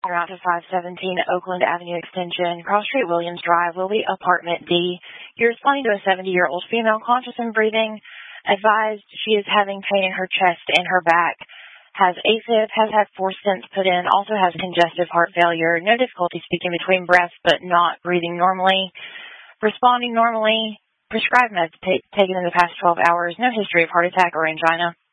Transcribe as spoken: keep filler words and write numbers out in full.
Route to five seventeen Oakland Avenue Extension, Cross Street, Williams Drive, Lily Apartment D. You're responding to a seventy-year-old female conscious and breathing. Advised she is having pain in her chest and her back. Has AFib, has had four stents put in, also has congestive heart failure, no difficulty speaking between breaths but not breathing normally. Responding normally. Prescribed meds ta- taken in the past twelve hours. No history of heart attack or angina.